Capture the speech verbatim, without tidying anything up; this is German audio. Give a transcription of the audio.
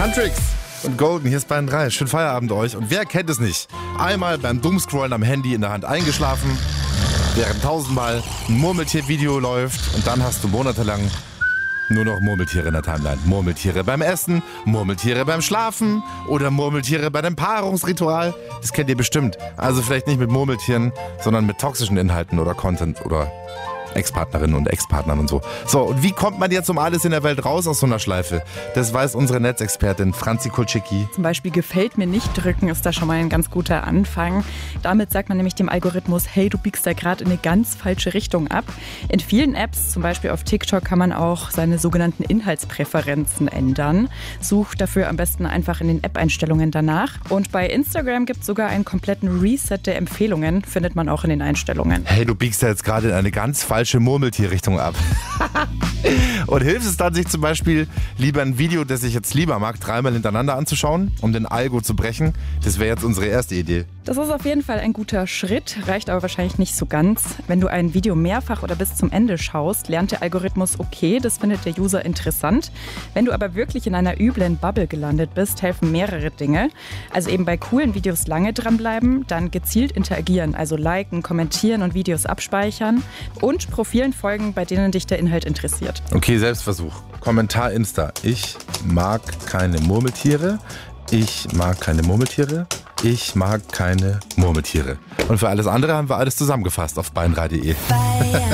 Huntrix und Golden, hier ist Bayern drei. Schönen Feierabend euch. Und wer kennt es nicht? Einmal beim Doomscrollen am Handy in der Hand eingeschlafen, während tausendmal ein Murmeltier-Video läuft und dann hast du monatelang nur noch Murmeltiere in der Timeline. Murmeltiere beim Essen, Murmeltiere beim Schlafen oder Murmeltiere bei dem Paarungsritual. Das kennt ihr bestimmt. Also vielleicht nicht mit Murmeltieren, sondern mit toxischen Inhalten oder Content oder Ex-Partnerinnen und Ex-Partnern und so. So, und wie kommt man jetzt um alles in der Welt raus aus so einer Schleife? Das weiß unsere Netzexpertin Franzi Kulczycki. Zum Beispiel gefällt mir nicht drücken ist da schon mal ein ganz guter Anfang. Damit sagt man nämlich dem Algorithmus, hey, du biegst da gerade in eine ganz falsche Richtung ab. In vielen Apps, zum Beispiel auf TikTok, kann man auch seine sogenannten Inhaltspräferenzen ändern. Such dafür am besten einfach in den App-Einstellungen danach. Und bei Instagram gibt es sogar einen kompletten Reset der Empfehlungen, findet man auch in den Einstellungen. Hey, du biegst da jetzt gerade in eine ganz falsche Murmeltierrichtung ab. Und hilft es dann, sich zum Beispiel lieber ein Video, das ich jetzt lieber mag, dreimal hintereinander anzuschauen, um den Algo zu brechen? Das wäre jetzt unsere erste Idee. Das ist auf jeden Fall ein guter Schritt, reicht aber wahrscheinlich nicht so ganz. Wenn du ein Video mehrfach oder bis zum Ende schaust, lernt der Algorithmus, okay, das findet der User interessant. Wenn du aber wirklich in einer üblen Bubble gelandet bist, helfen mehrere Dinge. Also eben bei coolen Videos lange dranbleiben, dann gezielt interagieren, also liken, kommentieren und Videos abspeichern und Profilen folgen, bei denen dich der Inhalt interessiert. Okay, Selbstversuch. Kommentar Insta. Ich mag keine Murmeltiere. Ich mag keine Murmeltiere. Ich mag keine Murmeltiere. Und für alles andere haben wir alles zusammengefasst auf bayern drei punkt de.